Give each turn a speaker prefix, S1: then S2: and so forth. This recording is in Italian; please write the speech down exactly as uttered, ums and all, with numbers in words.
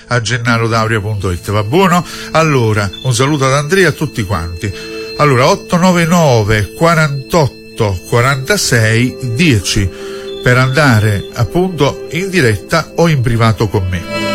S1: a gennaro-dauria punto it. Va buono? Allora, un saluto ad Andrea e a tutti quanti. Allora, otto nove nove quarantotto quarantasei dieci per andare appunto in diretta o in privato con me.